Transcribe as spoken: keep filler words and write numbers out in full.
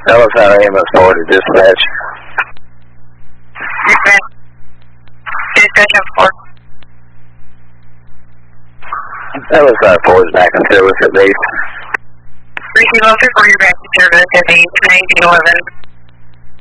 Elephant A M S forward to dispatch. Dispatch. Dispatch up four. Elephant forward is back on service at base. Receive officer for your back to service at base nineteen eleven.